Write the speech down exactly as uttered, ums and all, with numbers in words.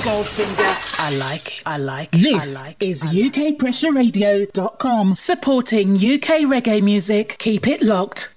Goldfinger. I like it. I like it. This I like is I U K Pressure Radio dot com, supporting U K reggae music. Keep it locked.